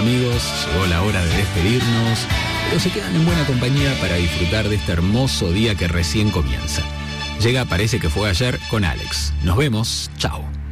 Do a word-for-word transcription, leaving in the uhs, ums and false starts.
amigos, llegó la hora de despedirnos, pero se quedan en buena compañía para disfrutar de este hermoso día que recién comienza. Llega Parece que fue ayer con Alex. Nos vemos, chao.